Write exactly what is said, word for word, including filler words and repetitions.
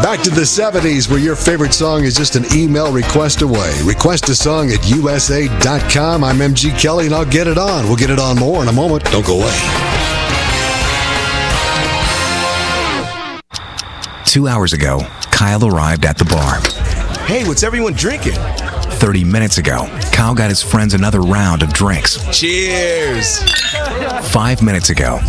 Back to the seventies, where your favorite song is just an email request away. Request a song at U S A dot com. I'm M G Kelly, and I'll get it on. We'll get it on more in a moment. Don't go away. Two hours ago, Kyle arrived at the bar. Hey, what's everyone drinking? thirty minutes ago, Kyle got his friends another round of drinks. Cheers! Five minutes ago,